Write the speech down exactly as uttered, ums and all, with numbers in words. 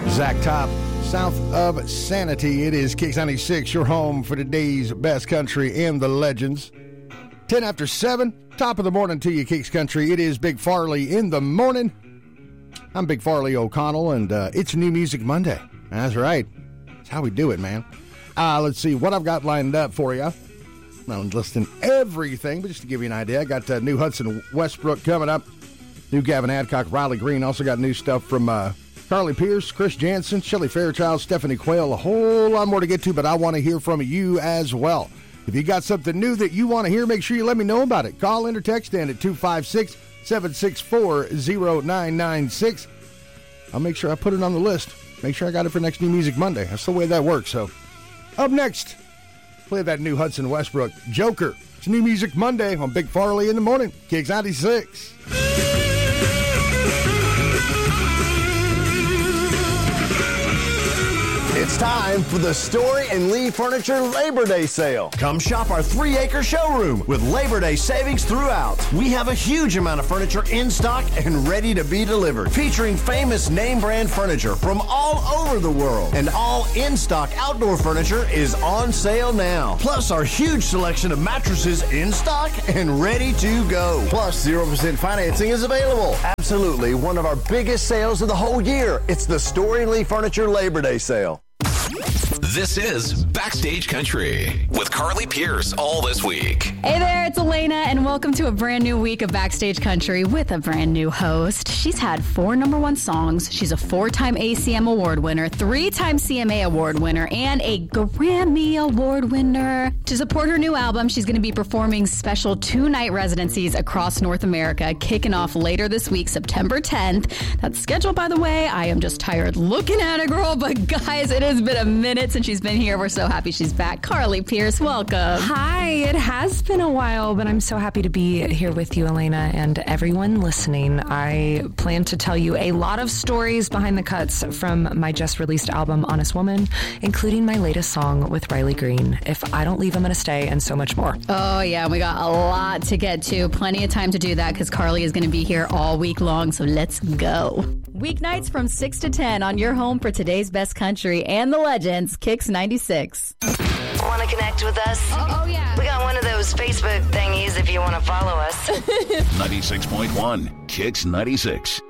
Zach Top, south of Sanity. It is Kicks ninety-six, your home for today's best country and the legends. ten after seven, top of the morning to you, Kicks Country. It is Big Farley in the morning. I'm Big Farley O'Connell, and uh, it's New Music Monday. That's right. That's how we do it, man. Uh, let's see what I've got lined up for you. I'm not listing everything, but just to give you an idea, I got uh, new Hudson Westbrook coming up. New Gavin Adcock, Riley Green. Also got new stuff from uh, Carly Pierce, Chris Jansen, Shelley Fairchild, Stephanie Quayle. A whole lot more to get to, but I want to hear from you as well. If you got something new that you want to hear, make sure you let me know about it. Call in or text in at two five six, seven six four, zero nine nine six. I'll make sure I put it on the list. Make sure I got it for next New Music Monday. That's the way that works. So, up next, play that new Hudson Westbrook, Joker. It's New Music Monday on Big Farley in the morning, Kicks ninety-six. It's time for the Story and Lee Furniture Labor Day sale. Come shop our three-acre showroom with Labor Day savings throughout. We have a huge amount of furniture in stock and ready to be delivered, featuring famous name-brand furniture from all over the world. And all in-stock outdoor furniture is on sale now. Plus, our huge selection of mattresses in stock and ready to go. Plus, zero percent financing is available. Absolutely one of our biggest sales of the whole year. It's the Story and Lee Furniture Labor Day sale. This is Backstage Country with Carly Pierce all this week. Hey there, it's Elena, and welcome to a brand new week of Backstage Country with a brand new host. She's had four number one songs. She's a four-time A C M Award winner, three-time C M A Award winner, and a Grammy Award winner. To support her new album, she's going to be performing special two-night residencies across North America, kicking off later this week, September tenth. That's scheduled, by the way. I am just tired looking at it, girl, but guys, it has been a minute since she's been here. We're so happy she's back. Carly Pierce, welcome. Hi, it has been a while, but I'm so happy to be here with you, Elena, and everyone listening. I plan to tell you a lot of stories behind the cuts from my just released album, Honest Woman, including my latest song with Riley Green, If I Don't Leave, I'm Gonna Stay, and so much more. Oh, yeah, we got a lot to get to. Plenty of time to do that because Carly is going to be here all week long, so let's go. Weeknights from six to ten on your home for today's best country and the legends, Kicks ninety-six. Want to connect with us? Oh, oh, yeah. We got one of those Facebook thingies if you want to follow us. ninety-six point one Kicks ninety-six.